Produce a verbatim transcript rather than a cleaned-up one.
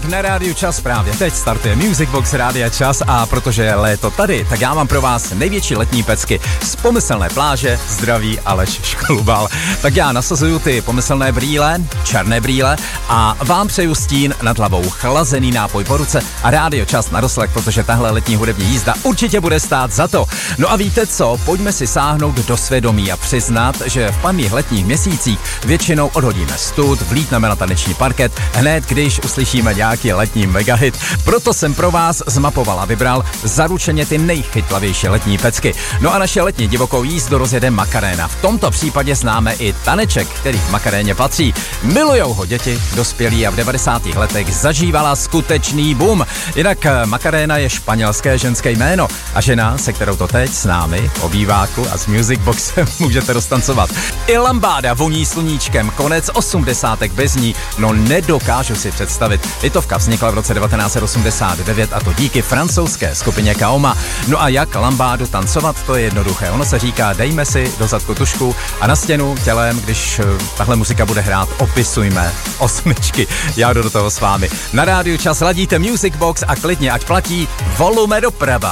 na Rádiu Čas právě teď startuje Music Box Rádia Čas a protože je léto tady, tak já mám pro vás největší letní pecky z pomyslné pláže. Zdraví Aleš Šklubal. Tak já nasazuju ty pomyslné brýle, černé brýle a vám přeju stín nad hlavou, chlazený nápoj po ruce a Rádio Čas na doslech, protože tahle letní hudební jízda určitě bude stát za to. No a víte co, pojďme si sáhnout do svědomí a přiznat, že v paných letních měsících většinou odhodíme stud, vlítneme na taneční parket, hned když uslyšíme nějaký letní megahit. Proto jsem pro vás zmapoval a vybral zaručeně ty nejchytlavější letní pecky. No a naše letní divokou jízdu rozjede Macarena. V tomto případě známe i taneček, který v Macaréně patří. Milujou ho děti, dospělí a v devadesátých letech zažívala skutečný boom. Jinak Macarena je španělské ženské jméno a žena, se kterou to teď s námi v obýváku a s Music Boxem můžete roztancovat. I lambáda voní sluníčkem, konec osmdesátek bez ní, no nedokážu si představit. Litovka vznikla v roce devatenáct set osmdesát devět a to díky francouzské skupině Kaoma. No a jak lambádu tancovat, to je jednoduché. Ono se říká, dejme si do zadku tušku a na stěnu tělem, když tahle muzika bude hrát, opisujme osmičky. Já jdu do toho s vámi. Na Rádiu Čas ladíte Music Box a klidně ať platí volume doprava.